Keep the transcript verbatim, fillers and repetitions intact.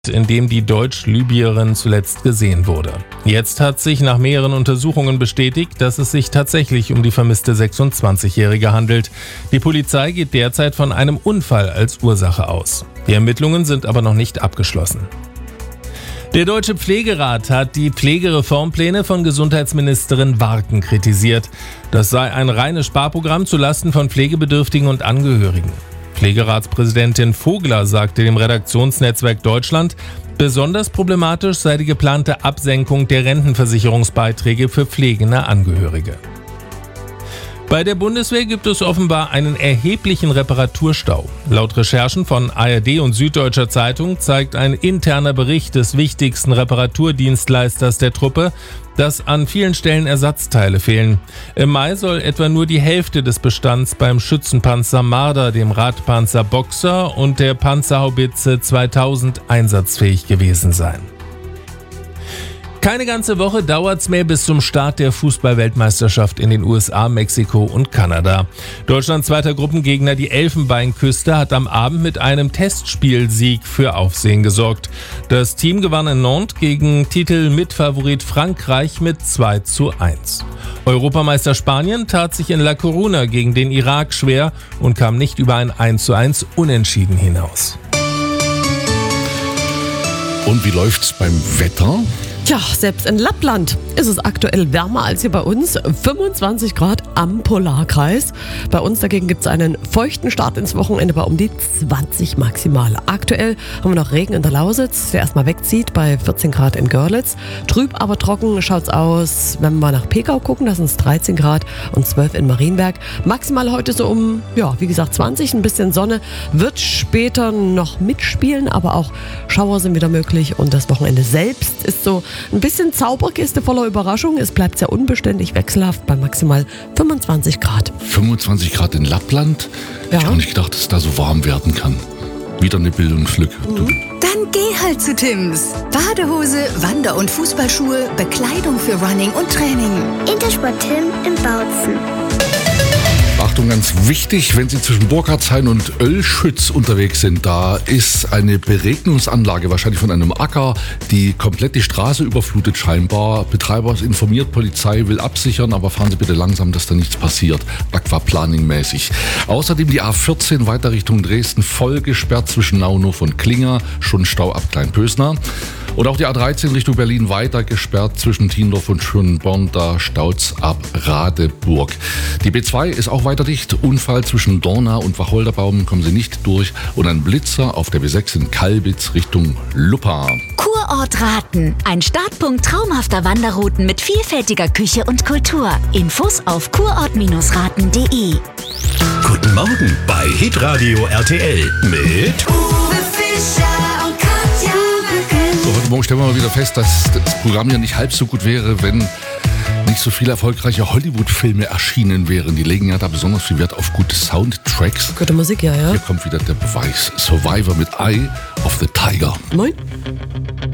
in dem die Deutsch-Libyerin zuletzt gesehen wurde. Jetzt hat sich nach mehreren Untersuchungen bestätigt, dass es sich tatsächlich um die vermisste sechsundzwanzigjährige handelt. Die Polizei geht derzeit von einem Unfall als Ursache aus. Die Ermittlungen sind aber noch nicht abgeschlossen. Der Deutsche Pflegerat hat die Pflegereformpläne von Gesundheitsministerin Warken kritisiert. Das sei ein reines Sparprogramm zulasten von Pflegebedürftigen und Angehörigen. Pflegeratspräsidentin Vogler sagte dem Redaktionsnetzwerk Deutschland, besonders problematisch sei die geplante Absenkung der Rentenversicherungsbeiträge für pflegende Angehörige. Bei der Bundeswehr gibt es offenbar einen erheblichen Reparaturstau. Laut Recherchen von A R D und Süddeutscher Zeitung zeigt ein interner Bericht des wichtigsten Reparaturdienstleisters der Truppe, dass an vielen Stellen Ersatzteile fehlen. Im Mai soll etwa nur die Hälfte des Bestands beim Schützenpanzer Marder, dem Radpanzer Boxer und der Panzerhaubitze zweitausend einsatzfähig gewesen sein. Keine ganze Woche dauert's mehr bis zum Start der Fußball-Weltmeisterschaft in den U S A, Mexiko und Kanada. Deutschlands zweiter Gruppengegner, die Elfenbeinküste, hat am Abend mit einem Testspielsieg für Aufsehen gesorgt. Das Team gewann in Nantes gegen Titel-Mitfavorit Frankreich mit zwei zu eins. Europameister Spanien tat sich in La Coruña gegen den Irak schwer und kam nicht über ein eins zu eins Unentschieden hinaus. Und wie läuft's beim Wetter? Tja, selbst in Lappland ist es aktuell wärmer als hier bei uns. fünfundzwanzig Grad am Polarkreis. Bei uns dagegen gibt es einen feuchten Start ins Wochenende bei um die zwanzig maximal. Aktuell haben wir noch Regen in der Lausitz, der erstmal wegzieht bei vierzehn Grad in Görlitz. Trüb, aber trocken schaut's aus, wenn wir mal nach Pekau gucken, da sind es dreizehn Grad und zwölf in Marienberg. Maximal heute so um, ja, wie gesagt, zwanzig, ein bisschen Sonne. Wird später noch mitspielen, aber auch Schauer sind wieder möglich und das Wochenende selbst ist so ein bisschen Zauberkiste voller Überraschung. Es bleibt sehr unbeständig wechselhaft bei maximal fünfundzwanzig Grad. fünfundzwanzig Grad in Lappland? Ja. Ich habe nicht gedacht, dass es da so warm werden kann. Wieder eine Bildungslücke. Mhm. Dann geh halt zu Timms. Badehose, Wander- und Fußballschuhe, Bekleidung für Running und Training. Intersport Tim in Bautzen. Achtung, ganz wichtig, wenn Sie zwischen Burkhardshain und Oelschütz unterwegs sind, da ist eine Beregnungsanlage, wahrscheinlich von einem Acker, die komplett die Straße überflutet scheinbar. Betreiber ist informiert, Polizei will absichern, aber fahren Sie bitte langsam, dass da nichts passiert, aquaplaning-mäßig. Außerdem die A vierzehn weiter Richtung Dresden voll gesperrt zwischen Naunhof und Klinger, schon Stau ab Kleinpösner. Und auch die A dreizehn Richtung Berlin weiter gesperrt zwischen Tiendorf und Schönborn, da staut's ab Radeburg. Die B zwei ist auch weiter dicht, Unfall zwischen Dorna und Wacholderbaum, kommen Sie nicht durch. Und ein Blitzer auf der B sechs in Kalbitz Richtung Luppa. Kurort Raten, ein Startpunkt traumhafter Wanderrouten mit vielfältiger Küche und Kultur. Infos auf kurort Raten punkt de. Guten Morgen bei Hitradio R T L mit Uwe Fischer und Katja Mücken. So, heute Morgen stellen wir mal wieder fest, dass das Programm ja nicht halb so gut wäre, wenn nicht so viele erfolgreiche Hollywood-Filme erschienen wären. Die legen ja da besonders viel Wert auf gute Soundtracks. Gute Musik, ja, ja. Hier kommt wieder der Beweis. Survivor mit Eye of the Tiger. Moin.